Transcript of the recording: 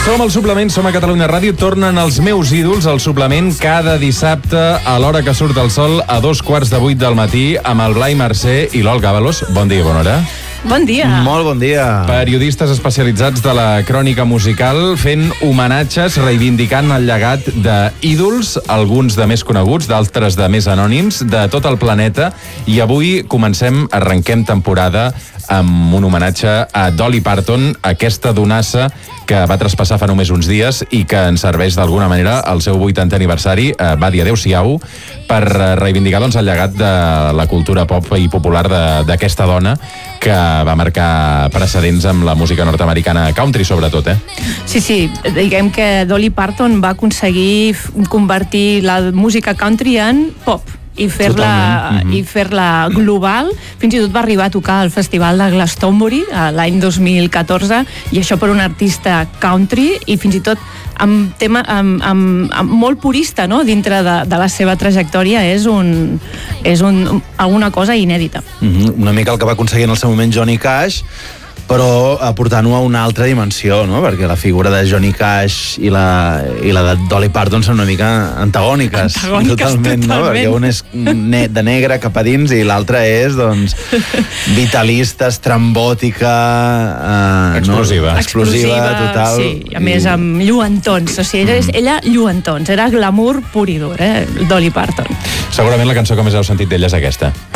Som al Suplement, som a Catalunya Ràdio. Tornen els meus ídols al Suplement cada dissabte a l'hora que surt el sol a 7:15 del matí amb el Blai Mercè i l'Olga Ábalos. Bon dia i bona hora. Bon dia. Molt bon dia. Periodistes especialitzats de la crònica musical fent homenatges, reivindicant el llegat d'ídols, alguns de més coneguts, d'altres de més anònims, de tot el planeta. I avui arrenquem temporada amb un homenatge a Dolly Parton, aquesta donassa que va traspassar fa només uns dies i que ens serveix d'alguna manera el seu 80è aniversari. Va dir adeu-siau per reivindicar el llegat de la cultura pop i popular d'aquesta dona que va marcar precedents amb la música nord-americana country, sobretot, Sí, diguem que Dolly Parton va aconseguir convertir la música country en pop i fer-la global. Fins i tot va arribar a tocar al Festival de Glastonbury l'any 2014, i això per un artista country i fins i tot amb molt purista, no? Dintre de la seva trajectòria. És alguna cosa inèdita. Una mica el que va aconseguir en el seu moment Johnny Cash, però aportant-ho a una altra dimensió, no? Perquè la figura de Johnny Cash i la de Dolly Parton són una mica antagòniques. Totalment. No? Perquè un és de negre cap a dins i l'altre és, doncs, vitalista, estrambòtica, explosiva, total. Sí, a més amb lluentons. O sigui, ella lluentons. Era glamour pur i dur, Dolly Parton. Segurament la cançó que més heu sentit d'ella és aquesta.